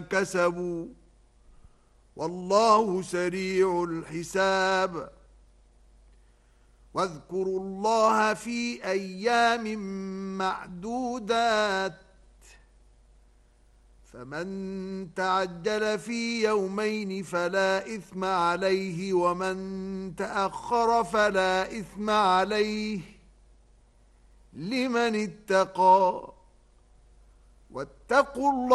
كسبوا والله سريع الحساب. واذكروا الله في أيام معدودات، فمن تعجل في يومين فلا إثم عليه، ومن تأخر فلا إثم عليه لمن اتقى. واتقوا الله